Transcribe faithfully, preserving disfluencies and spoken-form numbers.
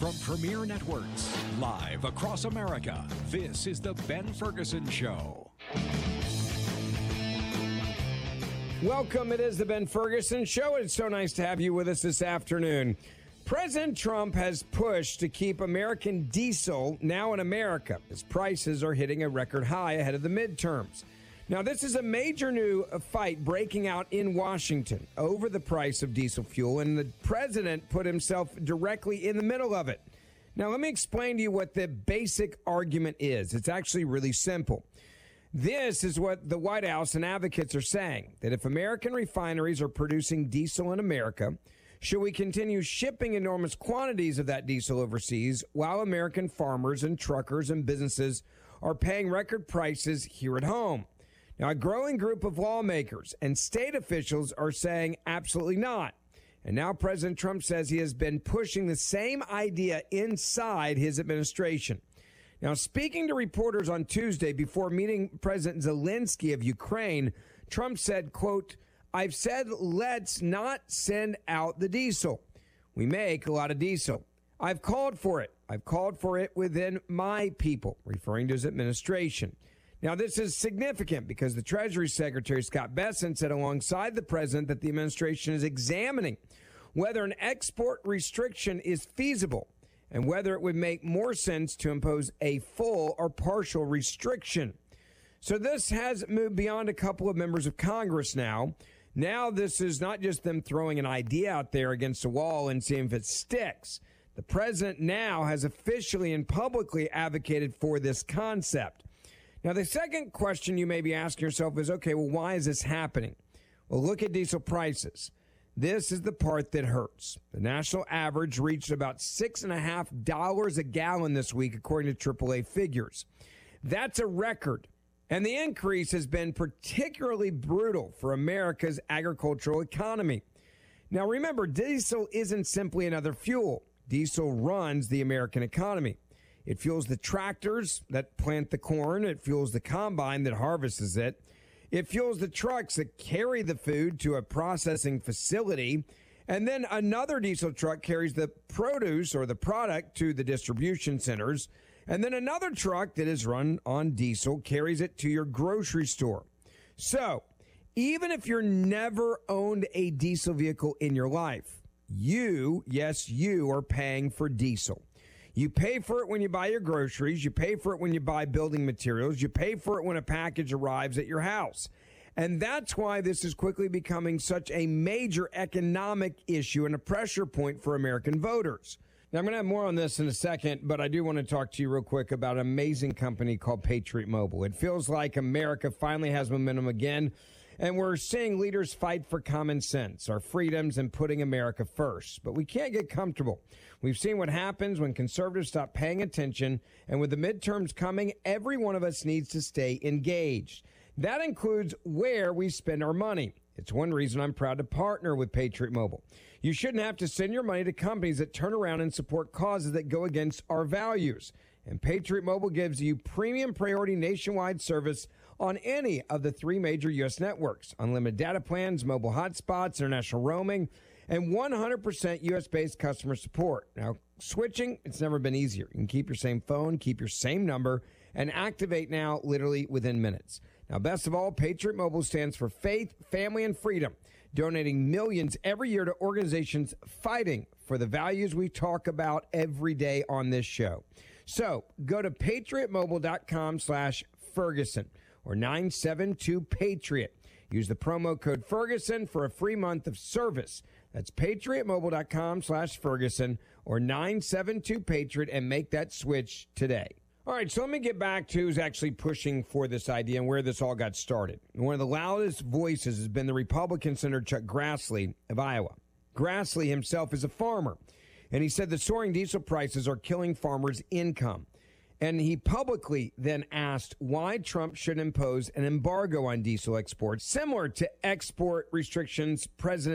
From Premier Networks, live across America, this is The Ben Ferguson Show. Welcome. It is The Ben Ferguson Show. It's so nice to have you with us this afternoon. President Trump has pushed to keep American diesel now in America as prices are hitting a record high ahead of the midterms. Now, this is a major new fight breaking out in Washington over the price of diesel fuel, and the president put himself directly in the middle of it. Now, let me explain to you what the basic argument is. It's actually really simple. This is what the White House and advocates are saying, that if American refineries are producing diesel in America, should we continue shipping enormous quantities of that diesel overseas while American farmers and truckers and businesses are paying record prices here at home? Now, a growing group of lawmakers and state officials are saying absolutely not. And now President Trump says he has been pushing the same idea inside his administration. Now, speaking to reporters on Tuesday before meeting President Zelensky of Ukraine, Trump said, quote, "I've said let's not send out the diesel. We make a lot of diesel. I've called for it. I've called for it within my people," referring to his administration. Now, this is significant because the Treasury Secretary, Scott Bessent, said alongside the president that the administration is examining whether an export restriction is feasible and whether it would make more sense to impose a full or partial restriction. So this has moved beyond a couple of members of Congress now. Now this is not just them throwing an idea out there against a wall and seeing if it sticks. The president now has officially and publicly advocated for this concept. Now, the second question you may be asking yourself is, okay, well, why is this happening? Well, look at diesel prices. This is the part that hurts. The national average reached about six and a half dollars a gallon this week, according to triple A figures. That's a record. And the increase has been particularly brutal for America's agricultural economy. Now, remember, diesel isn't simply another fuel. Diesel runs the American economy. It fuels the tractors that plant the corn. It fuels the combine that harvests it. It fuels the trucks that carry the food to a processing facility. And then another diesel truck carries the produce or the product to the distribution centers. And then another truck that is run on diesel carries it to your grocery store. So even if you're never owned a diesel vehicle in your life, you, yes, you are paying for diesel. You pay for it when you buy your groceries. You pay for it when you buy building materials. You pay for it when a package arrives at your house. And that's why this is quickly becoming such a major economic issue and a pressure point for American voters. Now, I'm going to have more on this in a second, but I do want to talk to you real quick about an amazing company called Patriot Mobile. It feels like America finally has momentum again, and we're seeing leaders fight for common sense, our freedoms, and putting America first. But we can't get comfortable. We've seen what happens when conservatives stop paying attention, and with the midterms coming, every one of us needs to stay engaged. That includes where we spend our money. It's one reason I'm proud to partner with Patriot Mobile. You shouldn't have to send your money to companies that turn around and support causes that go against our values. And Patriot Mobile gives you premium priority nationwide service on any of the three major U S networks, unlimited data plans, mobile hotspots, international roaming, and one hundred percent U S-based customer support. Now, switching, it's never been easier. You can keep your same phone, keep your same number, and activate now literally within minutes. Now, best of all, Patriot Mobile stands for faith, family, and freedom, donating millions every year to organizations fighting for the values we talk about every day on this show. So go to patriotmobile.com slash Ferguson or nine seven two Patriot. Use the promo code Ferguson for a free month of service. That's patriotmobile.com slash Ferguson or nine seven two Patriot and make that switch today. All right, so let me get back to who's actually pushing for this idea and where this all got started. One of the loudest voices has been the Republican Senator Chuck Grassley of Iowa. Grassley himself is a farmer, and he said the soaring diesel prices are killing farmers' income. And he publicly then asked why Trump should impose an embargo on diesel exports, similar to export restrictions President